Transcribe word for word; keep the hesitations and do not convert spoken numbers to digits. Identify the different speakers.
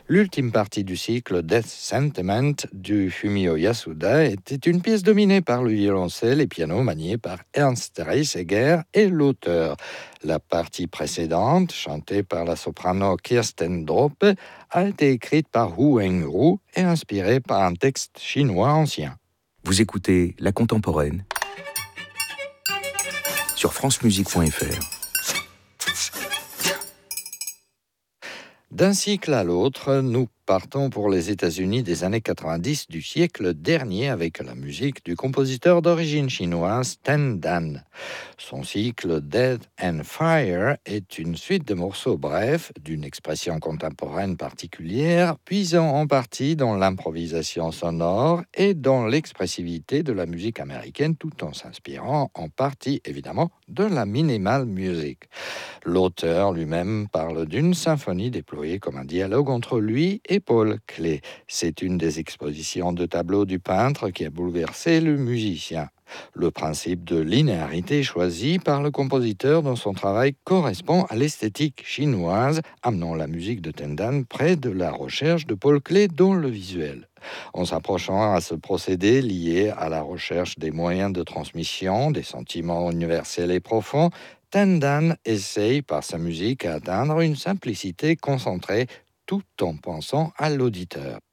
Speaker 1: L'ultime partie du cycle Death Sentiment du Fumio Yasuda était une pièce dominée par le violoncelle et piano manié par Ernst Reisegger et l'auteur. La partie précédente, chantée par la soprano Kirsten Drope, a été écrite par Hu Hengru et inspirée par un texte chinois ancien.
Speaker 2: Vous écoutez La Contemporaine sur francemusique point f r.
Speaker 1: D'un cycle à l'autre, nous partons pour les États-Unis des années quatre-vingt-dix du siècle dernier avec la musique du compositeur d'origine chinoise Ten Dan. Son cycle Death and Fire est une suite de morceaux brefs d'une expression contemporaine particulière, puisant en partie dans l'improvisation sonore et dans l'expressivité de la musique américaine, tout en s'inspirant en partie évidemment de la minimal music. L'auteur lui-même parle d'une symphonie déployée comme un dialogue entre lui et Paul Klee. C'est une des expositions de tableaux du peintre qui a bouleversé le musicien. Le principe de linéarité choisi par le compositeur dans son travail correspond à l'esthétique chinoise, amenant la musique de Ten Dan près de la recherche de Paul Klee dans le visuel. En s'approchant à ce procédé lié à la recherche des moyens de transmission, des sentiments universels et profonds, Ten Dan essaye par sa musique à atteindre une simplicité concentrée tout en pensant à l'auditeur.